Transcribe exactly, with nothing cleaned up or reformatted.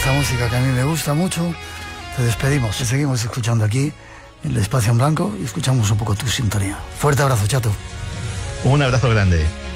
esta música que a mí me gusta mucho, te despedimos. Te seguimos escuchando aquí en el Espacio en Blanco y escuchamos un poco tu sintonía. Fuerte abrazo, chato. Un abrazo grande.